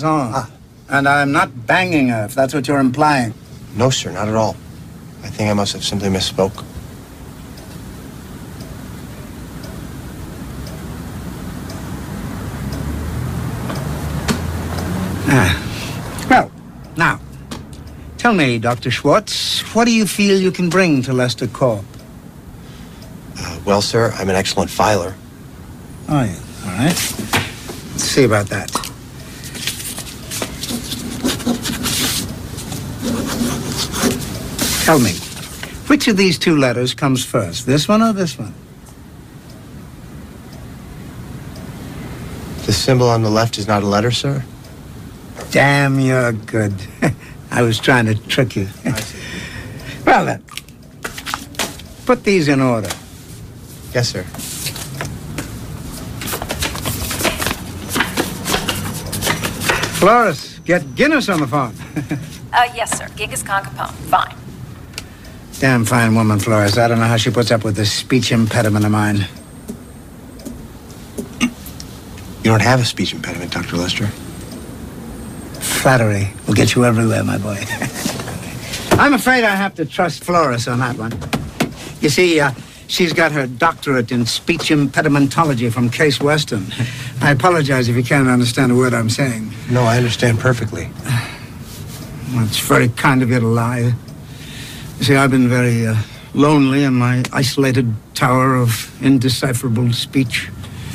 And I'm not banging her, if that's what you're implying. No, sir, not at all. I think I must have simply misspoke. Well, now, tell me, Dr. Schwartz, what do you feel you can bring to Lester Corp? Well, sir, I'm an excellent filer. Oh, yeah. All right. Let's see about that. Tell me, which of these two letters comes first, this one or this one? The symbol on the left is not a letter, sir? Damn, you're good. I was trying to trick you. I see. Well, then, put these in order. Yes, sir. Flores, get Guinness on the phone. Yes, sir. Genghis Khan Capone. Fine. Damn fine woman, Flores. I don't know how she puts up with this speech impediment of mine. You don't have a speech impediment, Dr. Lester. Flattery will get you everywhere, my boy. I'm afraid I have to trust Flores on that one. You see, she's got her doctorate in speech impedimentology from Case Western. I apologize if you can't understand a word I'm saying. No, I understand perfectly. Well, it's very kind of you to lie. You see, I've been very lonely in my isolated tower of indecipherable speech.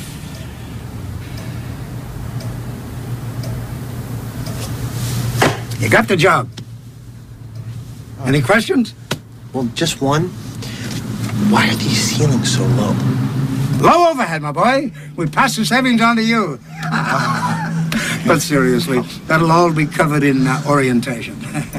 You got the job. Any questions? Well, just one. Why are these ceilings so low? Low overhead, my boy. We pass the savings on to you. But seriously, that'll all be covered in orientation.